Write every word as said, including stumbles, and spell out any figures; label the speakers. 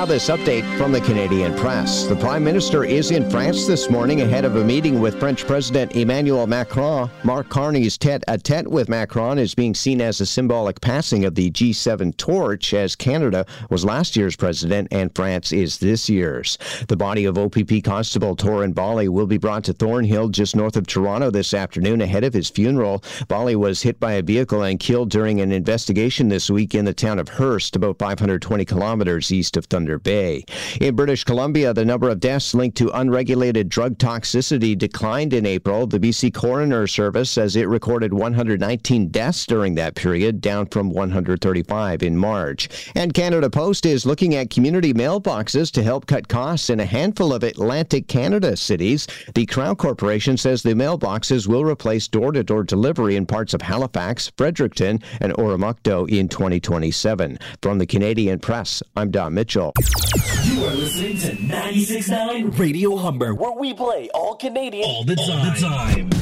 Speaker 1: now this update from the Canadian Press. The Prime Minister is in France this morning ahead of a meeting with French President Emmanuel Macron. Mark Carney's tete-a-tete with Macron is being seen as a symbolic passing of the G seven torch, as Canada was last year's president and France is this year's. The body of O P P Constable Torin Bali will be brought to Thornhill just north of Toronto this afternoon ahead of his funeral. Bali was hit by a vehicle and killed during an investigation this week in the town of Hearst, about five hundred twenty kilometers east of Thunder Bay. In British Columbia, the number of deaths linked to unregulated drug toxicity declined in April. The B C Coroner Service says it recorded one hundred nineteen deaths during that period, down from one hundred thirty-five in March. And Canada Post is looking at community mailboxes to help cut costs in a handful of Atlantic Canada cities. The Crown Corporation says the mailboxes will replace door-to-door delivery in parts of Halifax, Fredericton, and Oromocto in twenty twenty-seven. From the Canadian Press, I'm Don Mitchell.
Speaker 2: You are listening to ninety-six point nine Radio Humber, where we play all Canadian all the time. All the time.